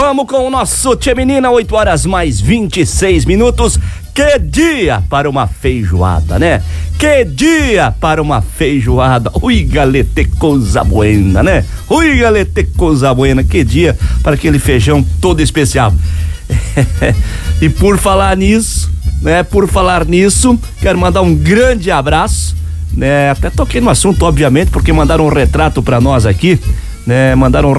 vamos com o nosso Tchê Menina, 8h mais 26 minutos. Que dia para uma feijoada, né? Que dia para uma feijoada. Ui, galete, coisa buena, né? Ui, galete, coisa buena. Que dia para aquele feijão todo especial. E por falar nisso, quero mandar um grande abraço, né? Até toquei no assunto, obviamente, porque mandaram um retrato pra nós aqui, né?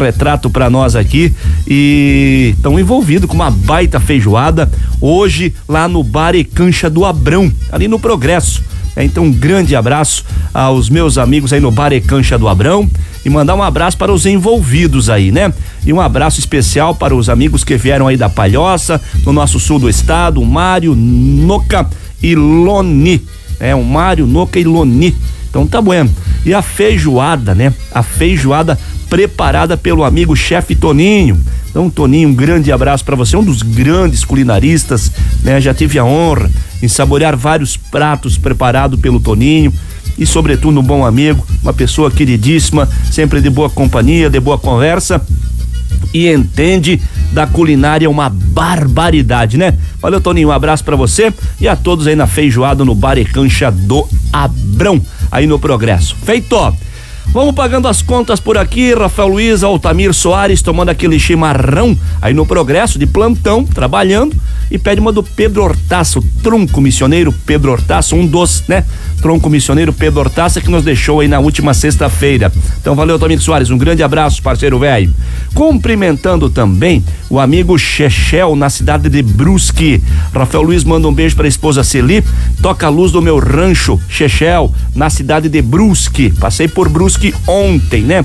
E estão envolvidos com uma baita feijoada hoje lá no Bar e Cancha do Abrão, ali no Progresso. Então um grande abraço aos meus amigos aí no Bar e Cancha do Abrão e mandar um abraço para os envolvidos aí, né? E um abraço especial para os amigos que vieram aí da Palhoça, no nosso sul do estado, o Mário, Noca e Loni, o Mário, Noca e Loni. Então tá bueno. E a feijoada, né? A feijoada preparada pelo amigo chefe Toninho. Então, Toninho, um grande abraço para você, um dos grandes culinaristas, né? Já tive a honra em saborear vários pratos preparados pelo Toninho e, sobretudo, um bom amigo, uma pessoa queridíssima, sempre de boa companhia, de boa conversa e entende da culinária uma barbaridade, né? Valeu, Toninho, um abraço pra você e a todos aí na feijoada no Bar e Cancha do Abrão, aí no Progresso. Feito! Vamos pagando as contas por aqui, Rafael Luiz, Altamir Soares tomando aquele chimarrão aí no Progresso, de plantão, trabalhando, e pede uma do Pedro Hortaça, o tronco missioneiro Pedro Hortaça, um dos, né? Tronco missioneiro Pedro Hortaça, que nos deixou aí na última sexta-feira. Então valeu, Altamir Soares, um grande abraço, parceiro velho. Cumprimentando também o amigo Chechel, na cidade de Brusque. Rafael Luiz manda um beijo pra esposa Celi, toca a luz do meu rancho, Chechel, na cidade de Brusque. Passei por Brusque ontem, né?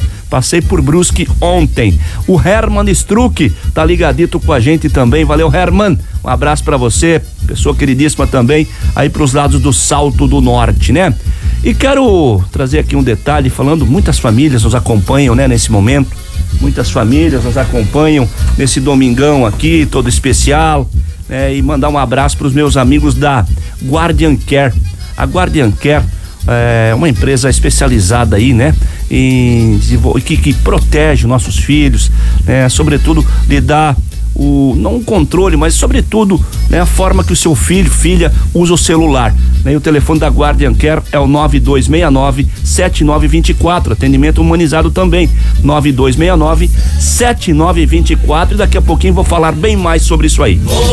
O Herman Struck tá ligadito com a gente também. Valeu, Herman. Um abraço pra você, pessoa queridíssima também, aí pros lados do Salto do Norte, né? E quero trazer aqui um detalhe, falando, muitas famílias nos acompanham, né, nesse momento. Muitas famílias nos acompanham nesse domingão aqui, todo especial, né? E mandar um abraço pros meus amigos da Guardian Care. A Guardian Care é uma empresa especializada aí, né? Que protege nossos filhos, né? Sobretudo de dar não o controle, mas sobretudo, né, a forma que o seu filho, filha usa o celular, né? E o telefone da Guardian Care é o 9269-7924, atendimento humanizado também, 9269-7924, e daqui a pouquinho vou falar bem mais sobre isso aí.